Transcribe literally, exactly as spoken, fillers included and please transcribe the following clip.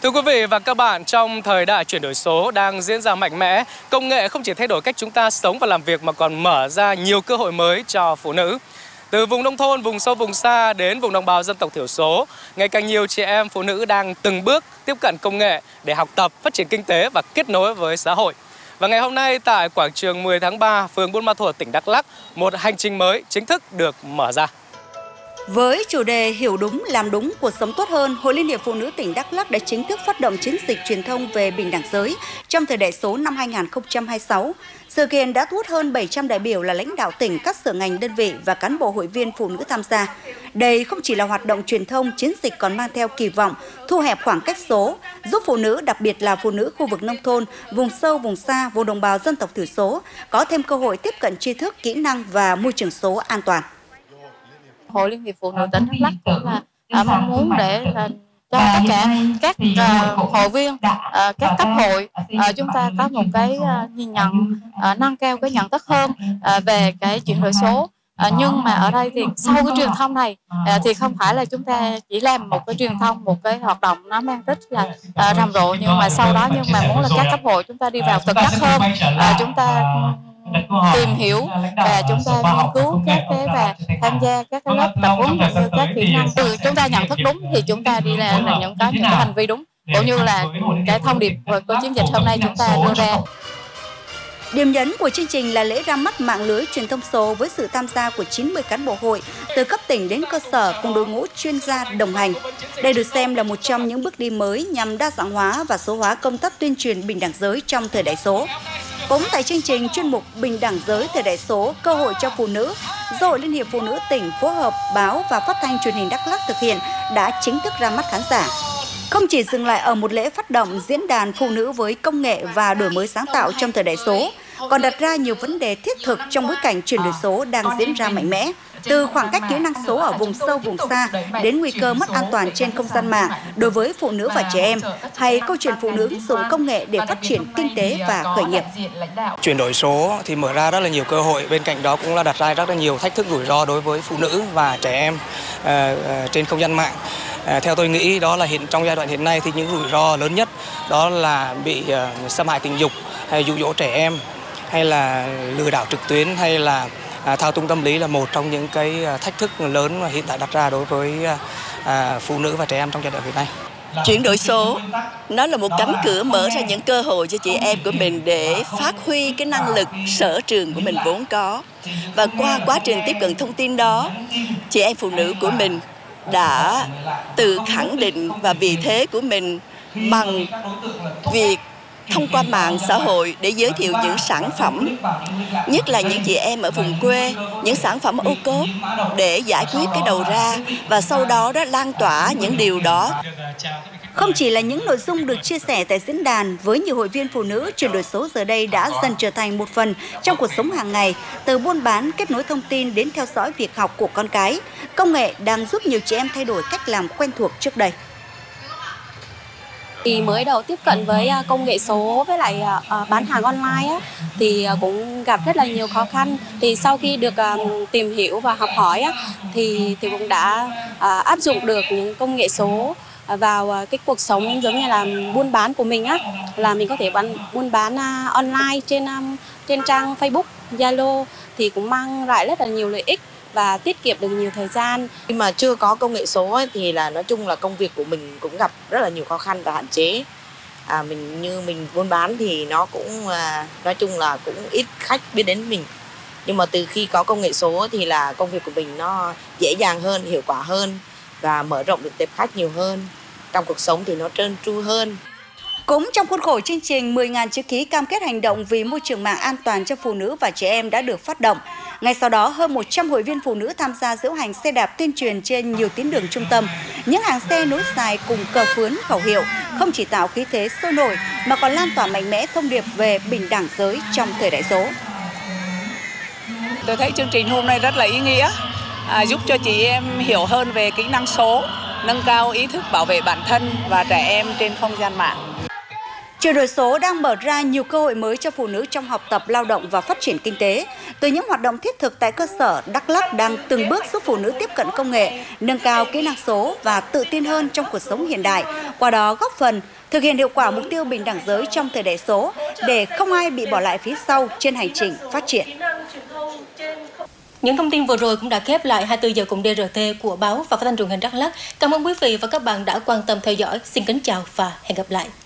Thưa quý vị và các bạn, trong thời đại chuyển đổi số đang diễn ra mạnh mẽ, công nghệ không chỉ thay đổi cách chúng ta sống và làm việc mà còn mở ra nhiều cơ hội mới cho phụ nữ. Từ vùng nông thôn, vùng sâu, vùng xa đến vùng đồng bào dân tộc thiểu số, ngày càng nhiều chị em phụ nữ đang từng bước tiếp cận công nghệ để học tập, phát triển kinh tế và kết nối với xã hội. Và ngày hôm nay tại quảng trường mười tháng ba, phường Buôn Ma Thuột, tỉnh Đắk Lắk, một hành trình mới chính thức được mở ra. Với chủ đề Hiểu đúng, làm đúng, cuộc sống tốt hơn, Hội Liên hiệp Phụ nữ tỉnh Đắk Lắk đã chính thức phát động chiến dịch truyền thông về bình đẳng giới trong thời đại số năm hai nghìn không trăm hai mươi sáu. Sự kiện đã thu hút hơn bảy trăm đại biểu là lãnh đạo tỉnh, các sở ngành đơn vị và cán bộ hội viên phụ nữ tham gia. Đây không chỉ là hoạt động truyền thông, chiến dịch còn mang theo kỳ vọng thu hẹp khoảng cách số, giúp phụ nữ, đặc biệt là phụ nữ khu vực nông thôn, vùng sâu, vùng xa, vùng đồng bào dân tộc thiểu số có thêm cơ hội tiếp cận tri thức, kỹ năng và môi trường số an toàn. Hội Liên hiệp Phụ nữ tỉnh Đắk Lắk cũng là à, mong muốn để là cho tất cả các uh, hội viên, uh, các cấp hội uh, chúng ta có một cái uh, nhìn nhận, uh, nâng cao cái nhận thức hơn uh, về cái chuyển đổi số. Uh, nhưng mà ở đây thì sau cái truyền thông này uh, thì không phải là chúng ta chỉ làm một cái truyền thông, một cái hoạt động nó mang tính là uh, rầm rộ, nhưng mà sau đó nhưng mà muốn là các cấp hội chúng ta đi vào thực chất hơn, uh, chúng ta tìm hiểu và chúng ta nghiên cứu các cái và tham gia các cái lớp tập huấn cũng như các kỹ năng. Từ chúng ta nhận thức đúng thì chúng ta đi là, là những cái những cái hành vi đúng, cũng như là cái thông điệp của chiến dịch hôm nay chúng ta đưa ra. Điểm nhấn của chương trình là lễ ra mắt mạng lưới truyền thông số với sự tham gia của chín mươi cán bộ hội từ cấp tỉnh đến cơ sở cùng đội ngũ chuyên gia đồng hành. Đây được xem là một trong những bước đi mới nhằm đa dạng hóa và số hóa công tác tuyên truyền bình đẳng giới trong thời đại số. Cũng tại chương trình chuyên mục Bình đẳng giới thời đại số, cơ hội cho phụ nữ do Hội Liên hiệp Phụ nữ tỉnh phối hợp báo và phát thanh truyền hình Đắk Lắk thực hiện đã chính thức ra mắt khán giả. Không chỉ dừng lại ở một lễ phát động diễn đàn phụ nữ với công nghệ và đổi mới sáng tạo trong thời đại số, còn đặt ra nhiều vấn đề thiết thực trong bối cảnh chuyển đổi số đang diễn ra mạnh mẽ. Từ khoảng cách kỹ năng số ở vùng sâu, vùng xa đến nguy cơ mất an toàn trên không gian mạng đối với phụ nữ và trẻ em, hay câu chuyện phụ nữ ứng dụng công nghệ để phát triển kinh tế và khởi nghiệp. Chuyển đổi số thì mở ra rất là nhiều cơ hội, bên cạnh đó cũng là đặt ra rất là nhiều thách thức rủi ro đối với phụ nữ và trẻ em uh, trên không gian mạng. À, theo tôi nghĩ đó là hiện trong giai đoạn hiện nay thì những rủi ro lớn nhất đó là bị uh, xâm hại tình dục, hay dụ dỗ trẻ em, hay là lừa đảo trực tuyến, hay là à, thao túng tâm lý là một trong những cái thách thức lớn mà hiện tại đặt ra đối với à, phụ nữ và trẻ em trong giai đoạn hiện nay. Chuyển đổi số nó là một cánh cửa mở ra những cơ hội cho chị em của mình để phát huy cái năng lực sở trường của mình vốn có. Và qua quá trình tiếp cận thông tin đó, chị em phụ nữ của mình đã tự khẳng định và vị thế của mình bằng việc thông qua mạng xã hội để giới thiệu những sản phẩm, nhất là những chị em ở vùng quê, những sản phẩm ô cốp để giải quyết cái đầu ra và sau đó đó lan tỏa những điều đó. Không chỉ là những nội dung được chia sẻ tại diễn đàn, với nhiều hội viên phụ nữ, chuyển đổi số giờ đây đã dần trở thành một phần trong cuộc sống hàng ngày, từ buôn bán, kết nối thông tin đến theo dõi việc học của con cái. Công nghệ đang giúp nhiều chị em thay đổi cách làm quen thuộc trước đây. Thì mới đầu tiếp cận với công nghệ số với lại uh, bán hàng online á, thì cũng gặp rất là nhiều khó khăn. Thì sau khi được uh, tìm hiểu và học hỏi á, thì thì cũng đã uh, áp dụng được những công nghệ số vào uh, cái cuộc sống giống như là buôn bán của mình á, là mình có thể bán buôn bán uh, online trên um, trên trang Facebook, Zalo, thì cũng mang lại rất là nhiều lợi ích và tiết kiệm được nhiều thời gian. Khi mà chưa có công nghệ số ấy, thì là nói chung là công việc của mình cũng gặp rất là nhiều khó khăn và hạn chế. À, mình như mình buôn bán thì nó cũng à, nói chung là cũng ít khách biết đến mình. Nhưng mà từ khi có công nghệ số thì là công việc của mình nó dễ dàng hơn, hiệu quả hơn và mở rộng được tệp khách nhiều hơn. Trong cuộc sống thì nó trơn tru hơn. Cũng trong khuôn khổ chương trình, mười nghìn chữ ký cam kết hành động vì môi trường mạng an toàn cho phụ nữ và trẻ em đã được phát động. Ngay sau đó, hơn một trăm hội viên phụ nữ tham gia diễu hành xe đạp tuyên truyền trên nhiều tuyến đường trung tâm. Những hàng xe nối dài cùng cờ phướn, khẩu hiệu không chỉ tạo khí thế sôi nổi mà còn lan tỏa mạnh mẽ thông điệp về bình đẳng giới trong thời đại số. Tôi thấy chương trình hôm nay rất là ý nghĩa, à, giúp cho chị em hiểu hơn về kỹ năng số, nâng cao ý thức bảo vệ bản thân và trẻ em trên không gian mạng. Chuyển đổi số đang mở ra nhiều cơ hội mới cho phụ nữ trong học tập, lao động và phát triển kinh tế. Từ những hoạt động thiết thực tại cơ sở, Đắk Lắk đang từng bước giúp phụ nữ tiếp cận công nghệ, nâng cao kỹ năng số và tự tin hơn trong cuộc sống hiện đại, qua đó góp phần thực hiện hiệu quả mục tiêu bình đẳng giới trong thời đại số để không ai bị bỏ lại phía sau trên hành trình phát triển. Những thông tin vừa rồi cũng đã khép lại hai mươi tư giờ cùng đê rờ tê của báo và phát thanh truyền hình Đắk Lắk. Cảm ơn quý vị và các bạn đã quan tâm theo dõi. Xin kính chào và hẹn gặp lại.